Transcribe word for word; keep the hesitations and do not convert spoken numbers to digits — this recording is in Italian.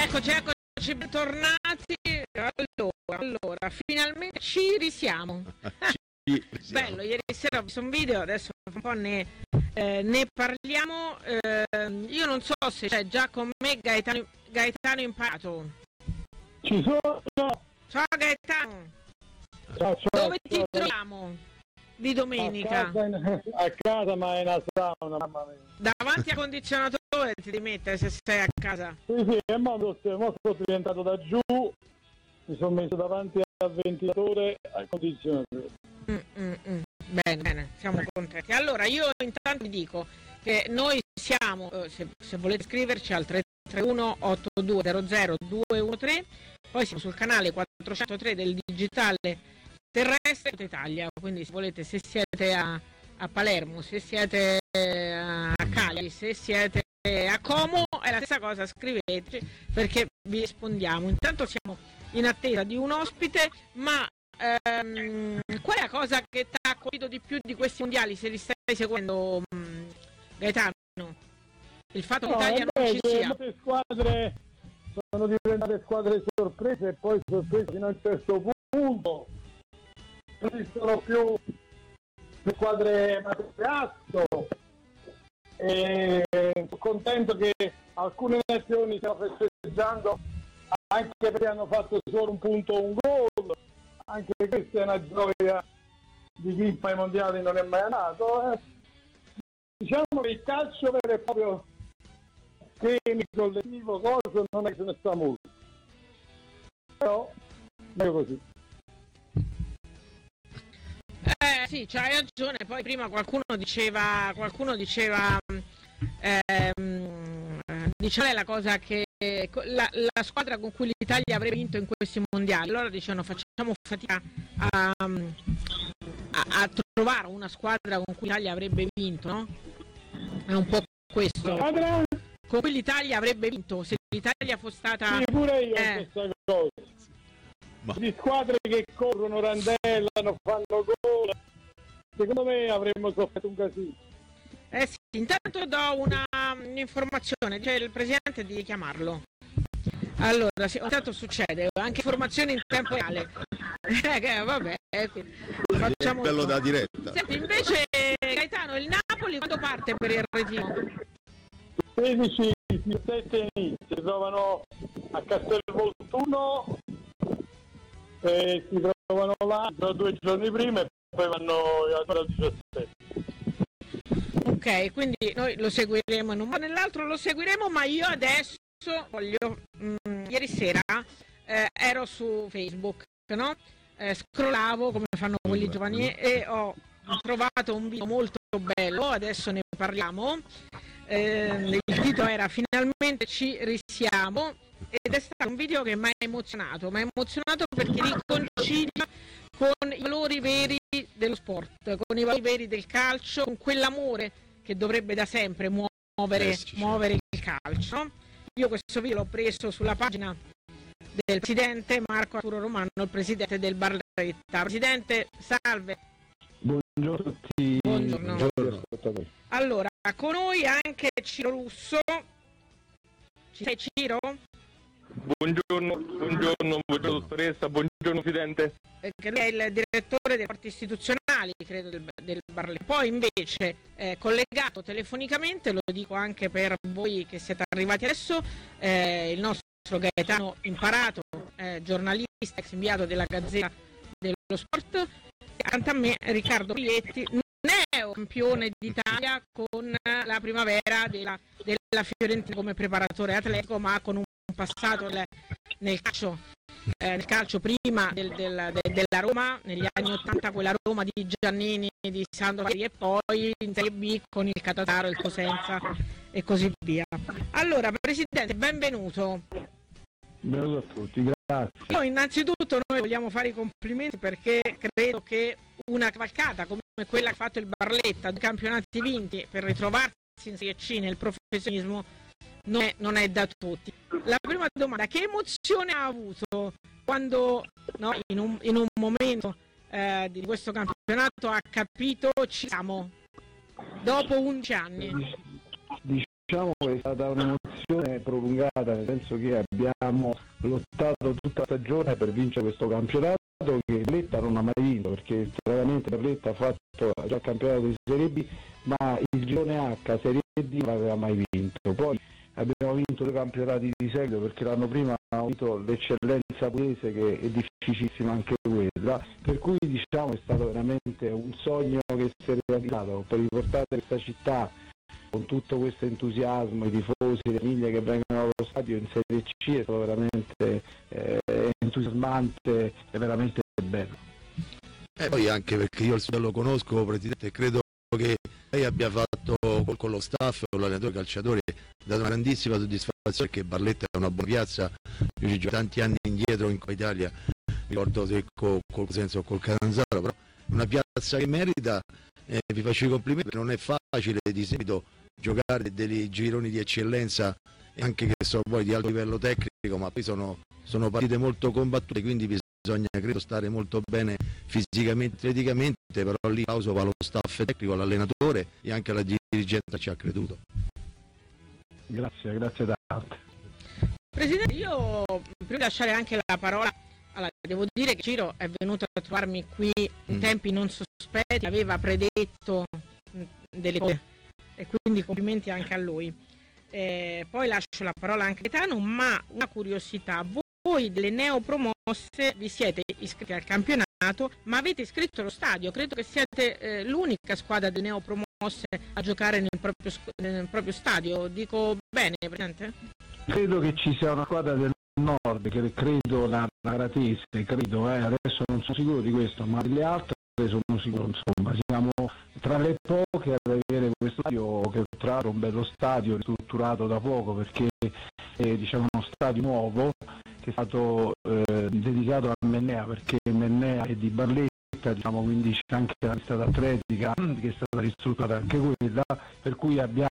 Eccoci, eccoci, bentornati. Allora, allora, finalmente ci risiamo. Ci risiamo. Bello, ieri sera ho visto un video, adesso un po' ne, eh, ne parliamo. Eh, io non so se c'è già con me Gaetano, Gaetano Imparato. Ci sono. Ciao Gaetano. Ciao, ciao, Dove ti ciao. troviamo di domenica? A casa, in, a casa ma è una sauna, mamma mia. Davanti al condizionatore ti devi mettere se sei a casa. Sì, sì, e mo sono diventato da giù, mi sono messo davanti al ventilatore al condizionatore. Mm, mm, mm. Bene, bene, siamo contenti. Allora, io intanto vi dico che noi siamo, eh, se, se volete scriverci al tre tre uno otto due zero zero due uno tre, poi siamo sul canale quattrocentotre del digitale terrestre Italia, quindi se volete, se siete a, a Palermo, se siete a Cagliari, se siete a Como, è la stessa cosa, scriveteci perché vi rispondiamo. Intanto siamo in attesa di un ospite, ma ehm, qual è la cosa che ti ha colpito di più di questi mondiali, se li stai seguendo, mh, Gaetano? Il fatto che No, l'Italia beh, non ci sia. molte squadre sono diventate squadre sorprese e poi sorprese fino a un certo punto. Non esistono più le squadre materasso. E sono contento che alcune nazioni stiano festeggiando anche perché hanno fatto solo un punto o un gol. Anche questa è una gioia di chi fa i mondiali non è mai nato. Eh. Diciamo che il calcio vero e proprio temi collettivo, cosa non è che se ne sta molto. Però meglio così. Eh sì, c'hai ragione, poi prima qualcuno diceva, qualcuno diceva, ehm, diceva la cosa che la, la squadra con cui l'Italia avrebbe vinto in questi mondiali, allora dicevano facciamo fatica a, a, a trovare una squadra con cui l'Italia avrebbe vinto, no? È un po' questo. Squadra? Con cui l'Italia avrebbe vinto, se l'Italia fosse stata... Sì, pure io eh. questa cosa. Ma... Di squadre che corrono, randellano, fanno gol. Secondo me avremmo sofferto un casino. Eh sì, intanto do una un'informazione, c'è il presidente di chiamarlo. Allora, sì, intanto succede, anche informazioni in tempo reale. Eh, che, vabbè, eh, facciamo... bello da diretta. Senti, invece Gaetano, il Napoli quando parte per il ritiro? sedici diciassette inizia, si trovano a Castelvolturno e si trovano là due giorni prima e poi vanno al diciassette. Ok, quindi noi lo seguiremo in un modo o nell'altro, lo seguiremo, ma io adesso voglio, mh, ieri sera eh, ero su Facebook, no? Eh, scrollavo come fanno quelli giovani e ho trovato un video molto bello, adesso ne parliamo. Eh, il titolo era Finalmente ci risiamo ed è stato un video che mi ha emozionato, mi ha emozionato perché riconcilia con i valori veri dello sport, con i valori veri del calcio, con quell'amore che dovrebbe da sempre muovere, eh, muovere il calcio. Io questo video l'ho preso sulla pagina del presidente Marco Arturo Romano, il presidente del Barletta. Presidente, salve. Buongiorno a tutti. Buongiorno. Buongiorno. Allora, con noi anche Ciro Russo. Ci sei, Ciro? Buongiorno, buongiorno, buongiorno dottoressa, buongiorno presidente. Eh, che lei è il direttore dei rapporti istituzionali, credo, del, del Barletta. Poi invece eh, collegato telefonicamente, lo dico anche per voi che siete arrivati adesso, eh, il nostro Gaetano Imparato, eh, giornalista, ex inviato della Gazzetta dello Sport, accanto a me Riccardo Biglietti, neo campione d'Italia con la primavera della, della Fiorentina come preparatore atletico, ma con un passato nel, nel calcio, eh, nel calcio prima del, del, de, della Roma, negli anni ottanta quella Roma di Giannini, di Sandro Ferri, e poi in Serie B con il Catanzaro, il Cosenza e così via. Allora, Presidente, benvenuto. Benvenuto a tutti, grazie. Io innanzitutto noi vogliamo fare i complimenti perché credo che una cavalcata come quella che ha fatto il Barletta, due campionati vinti per ritrovarsi in Serie C nel professionismo, non è, non è da tutti. La prima domanda, che emozione ha avuto quando, no, in, un, in un momento eh, di questo campionato ha capito ci siamo dopo undici anni? diciamo che è stata un'emozione prolungata, nel senso che abbiamo lottato tutta la stagione per vincere questo campionato che Barletta non ha mai vinto, perché veramente Barletta ha fatto già il campionato di Serie B, ma il girone H Serie D non l'aveva mai vinto. Poi abbiamo vinto due campionati di seguito, perché l'anno prima abbiamo vinto l'eccellenza pugliese, che è difficilissima anche quella, per cui diciamo è stato veramente un sogno che si è realizzato, per riportare questa città con tutto questo entusiasmo, i tifosi, le famiglie che vengono allo stadio in Serie C, è stato veramente eh, entusiasmante e veramente bello. E poi anche perché io il suo lo conosco, Presidente, e credo che lei abbia fatto con lo staff, con l'allenatore, i calciatori, ha dato una grandissima soddisfazione, perché Barletta è una buona piazza. Io ci gioco tanti anni indietro in Italia, mi ricordo se col, col Senso o col Catanzaro, però una piazza che merita, eh, vi faccio i complimenti, non è facile di seguito giocare dei gironi di eccellenza, anche che sono poi di alto livello tecnico, ma poi sono, sono partite molto combattute, quindi bisogna credo stare molto bene fisicamente, atleticamente, però lì applauso va allo staff tecnico, all'allenatore e anche alla dirigenza ci ha creduto. Grazie, grazie tante. Presidente, io prima di lasciare anche la parola, allora, devo dire che Ciro è venuto a trovarmi qui in mm. tempi non sospetti, aveva predetto delle cose e quindi complimenti anche a lui. Eh, poi lascio la parola anche a Gaetano, ma una curiosità: voi delle neopromosse vi siete iscritti al campionato, ma avete iscritto lo stadio, credo che siate eh, l'unica squadra delle neopromosse a giocare nel proprio, nel proprio stadio, dico bene, Presidente? Credo che ci sia una squadra del nord, che credo la Caratese, credo, eh, adesso non sono sicuro di questo, ma delle altre sono sicuro, insomma, siamo tra le poche ad avere questo stadio, che tra l'altro è un bello stadio ristrutturato da poco, perché è diciamo uno stadio nuovo che è stato eh, dedicato a Mennea, perché Mennea è di Barletta, diciamo, quindi c'è anche la pista atletica che è stata ristrutturata anche quella, per cui abbiamo